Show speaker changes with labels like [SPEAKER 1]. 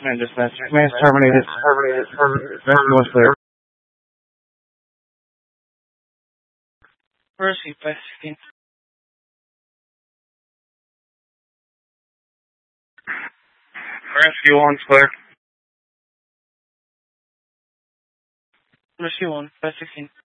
[SPEAKER 1] Man, dispatch. Man's terminated. Rescue was clear.
[SPEAKER 2] Rescue, 516.
[SPEAKER 1] Rescue 1's clear.
[SPEAKER 2] Rescue 1, 516.